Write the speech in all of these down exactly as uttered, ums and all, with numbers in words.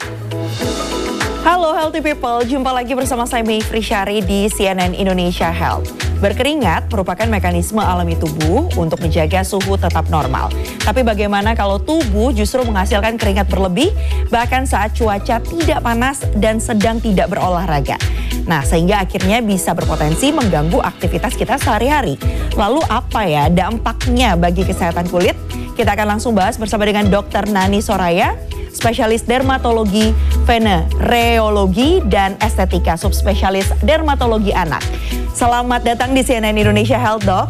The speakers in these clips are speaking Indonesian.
Halo Healthy People, jumpa lagi bersama saya Mayfri Syari di C N N Indonesia Health. Berkeringat merupakan mekanisme alami tubuh untuk menjaga suhu tetap normal. Tapi bagaimana kalau tubuh justru menghasilkan keringat berlebih bahkan saat cuaca tidak panas dan sedang tidak berolahraga? Nah, sehingga akhirnya bisa berpotensi mengganggu aktivitas kita sehari-hari. Lalu apa ya dampaknya bagi kesehatan kulit? Kita akan langsung bahas bersama dengan dokter Nani Soraya, spesialis dermatologi, venereologi, dan estetika, subspesialis dermatologi anak. Selamat datang di C N N Indonesia Health, Dok.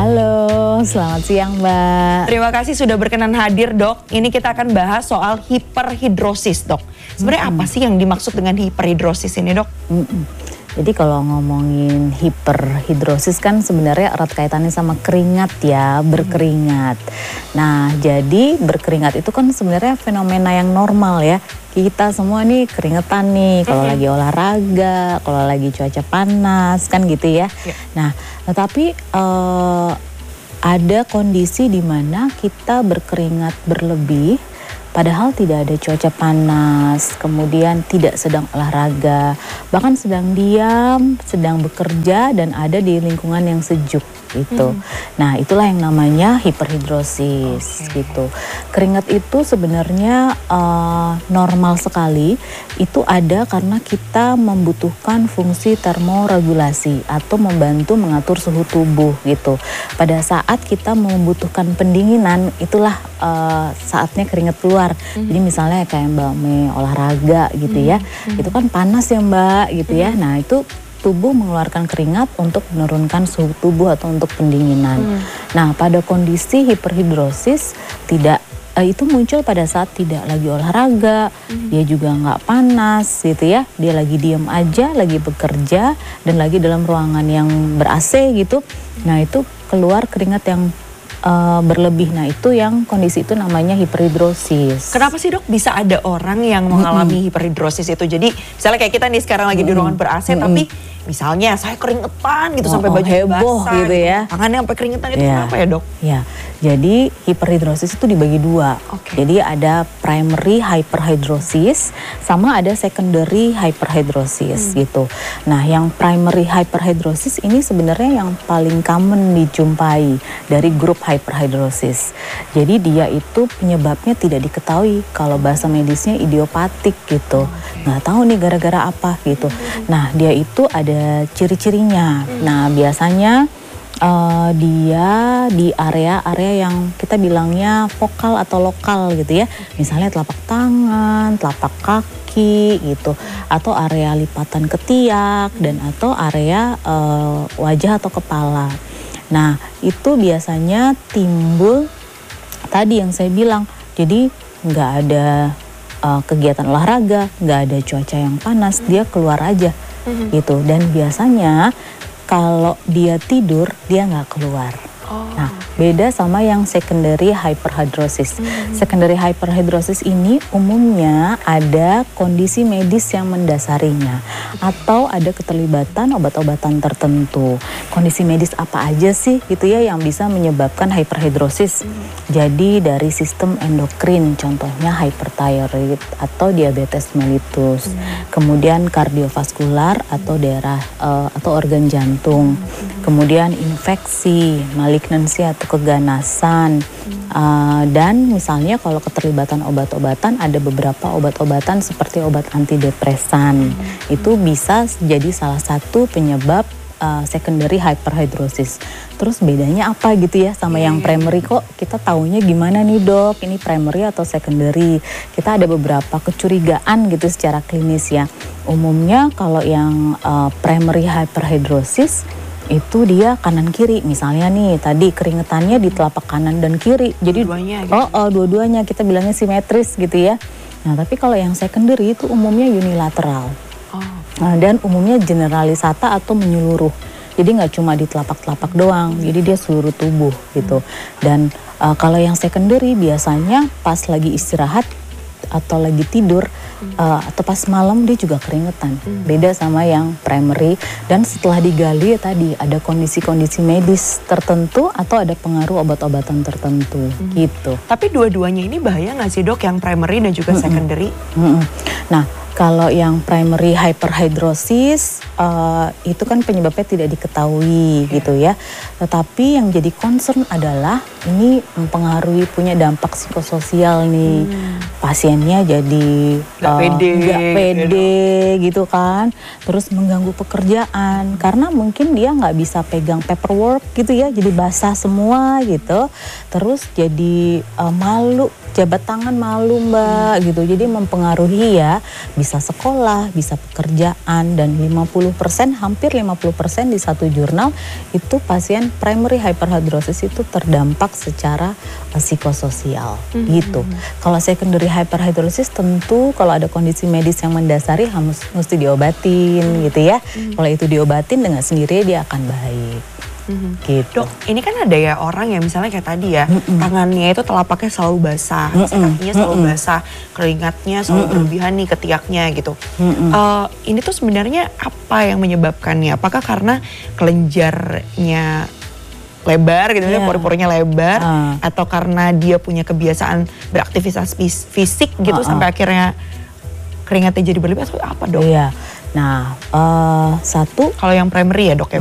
Halo, selamat siang, Mbak. Terima kasih sudah berkenan hadir, Dok. Ini kita akan bahas soal hiperhidrosis, Dok. Sebenarnya mm-hmm. apa sih yang dimaksud dengan hiperhidrosis ini, Dok? Mm-hmm. Jadi kalau ngomongin hiperhidrosis kan sebenarnya erat kaitannya sama keringat ya, berkeringat. Nah, jadi berkeringat itu kan sebenarnya fenomena yang normal ya. Kita semua nih keringetan nih kalau lagi olahraga, kalau lagi cuaca panas kan gitu ya. Yeah. Nah, tetapi uh, ada kondisi di mana kita berkeringat berlebih padahal tidak ada cuaca panas, kemudian tidak sedang olahraga, bahkan sedang diam, sedang bekerja dan ada di lingkungan yang sejuk gitu. Hmm. Nah, itulah yang namanya hiperhidrosis okay. gitu. Keringat itu sebenarnya uh, normal sekali. Itu ada karena kita membutuhkan fungsi termoregulasi atau membantu mengatur suhu tubuh gitu. Pada saat kita membutuhkan pendinginan, itulah uh, saatnya keringat keluar. Hmm. Jadi misalnya kayak Mbak Mei olahraga gitu hmm. ya, hmm. itu kan panas ya Mbak gitu hmm. ya. Nah, itu tubuh mengeluarkan keringat untuk menurunkan suhu tubuh atau untuk pendinginan. Hmm. Nah, pada kondisi hiperhidrosis tidak eh, itu muncul pada saat tidak lagi olahraga, hmm. dia juga nggak panas gitu ya, dia lagi diem aja, lagi bekerja dan lagi dalam ruangan yang ber-A C gitu. Nah, itu keluar keringat yang Uh, berlebih. Nah, itu yang kondisi itu namanya hiperhidrosis. Kenapa sih, Dok, bisa ada orang yang mengalami mm-hmm. hiperhidrosis itu? Jadi misalnya kayak kita nih sekarang lagi mm-hmm. di ruangan ber-A C mm-hmm. tapi misalnya saya keringetan gitu oh, sampai baju heboh basah gitu ya. Tangannya sampai keringetan itu ya. Kenapa ya, Dok? Ya. Jadi hiperhidrosis itu dibagi dua. Okay. Jadi ada primary hyperhidrosis sama ada secondary hyperhidrosis hmm. gitu. Nah, yang primary hyperhidrosis ini sebenarnya yang paling common dijumpai dari grup hyperhidrosis. Jadi dia itu penyebabnya tidak diketahui. Kalau bahasa medisnya idiopatik gitu. Okay. Nggak tahu nih gara-gara apa gitu. Hmm. Nah, dia itu ada ciri-cirinya. Hmm. Nah, biasanya Uh, dia di area-area yang kita bilangnya vokal atau lokal gitu ya. Misalnya telapak tangan, telapak kaki gitu. Atau area lipatan ketiak dan atau area uh, wajah atau kepala. Nah, itu biasanya timbul tadi yang saya bilang. Jadi nggak ada uh, kegiatan olahraga, nggak ada cuaca yang panas, dia keluar aja gitu. Dan biasanya kalau dia tidur, dia nggak keluar. Oh. Nah, beda sama yang secondary hyperhidrosis. Mm-hmm. Secondary hyperhidrosis ini umumnya ada kondisi medis yang mendasarinya. Atau ada keterlibatan obat-obatan tertentu. Kondisi medis apa aja sih gitu ya yang bisa menyebabkan hyperhidrosis. Mm-hmm. Jadi dari sistem endokrin, contohnya hyperthyroid atau diabetes mellitus. Mm-hmm. Kemudian kardiovaskular atau daerah uh, atau organ jantung. Mm-hmm. Kemudian infeksi, malignansi atau keganasan. Hmm. Uh, dan misalnya kalau keterlibatan obat-obatan, ada beberapa obat-obatan seperti obat antidepresan. Hmm. Itu bisa jadi salah satu penyebab uh, secondary hyperhidrosis. Terus bedanya apa gitu ya sama hmm. yang primary, kok kita taunya gimana nih Dok, ini primary atau secondary? Kita ada beberapa kecurigaan gitu secara klinis ya. Umumnya kalau yang uh, primary hyperhidrosis itu dia kanan kiri, misalnya nih tadi keringetannya di telapak kanan dan kiri, jadi dua-duanya, gitu. oh, oh dua-duanya kita bilangnya simetris gitu ya. Nah, tapi kalau yang secondary itu umumnya unilateral. Oh. Nah, dan umumnya generalisata atau menyeluruh, jadi nggak cuma di telapak-telapak doang, jadi dia seluruh tubuh gitu. Dan uh, kalau yang secondary biasanya pas lagi istirahat atau lagi tidur hmm. uh, atau pas malam dia juga keringetan. Hmm. Beda sama yang primary. Dan setelah digali ya tadi ada kondisi-kondisi medis tertentu atau ada pengaruh obat-obatan tertentu hmm. gitu. Tapi dua-duanya ini bahaya nggak sih Dok, yang primary dan juga hmm. secondary? Hmm. Nah, kalau yang primary hyperhidrosis uh, itu kan penyebabnya tidak diketahui gitu ya. Tetapi yang jadi concern adalah ini mempengaruhi, punya dampak psikososial nih. Hmm. Pasiennya jadi nggak uh, pede, gak pede gitu kan. Terus mengganggu pekerjaan karena mungkin dia nggak bisa pegang paperwork gitu ya. Jadi basah semua gitu. Terus jadi uh, malu, jabat tangan malu mbak gitu. Jadi mempengaruhi ya. Bisa sekolah, bisa pekerjaan, dan lima puluh persen, hampir lima puluh persen di satu jurnal itu pasien primary hyperhidrosis itu terdampak secara uh, psikososial mm-hmm. gitu. Kalau secondary hyperhidrosis tentu kalau ada kondisi medis yang mendasari harus mesti diobatin gitu ya. Mm-hmm. Kalau itu diobatin dengan sendiri dia akan baik. Mm-hmm. Gitu. Dok, ini kan ada ya orang yang misalnya kayak tadi ya, mm-mm. tangannya itu telapaknya selalu basah, kakinya selalu mm-mm. basah, keringatnya selalu mm-mm. berlebihan nih ketiaknya gitu. Uh, ini tuh sebenarnya apa yang menyebabkannya? Apakah karena kelenjarnya lebar gitu, yeah. pori-porinya lebar, uh. atau karena dia punya kebiasaan beraktivitas fisik gitu uh-uh. sampai akhirnya keringatnya jadi berlebihan, atau apa dok? Iya. Nah, uh, satu kalau yang primary ya dok ya.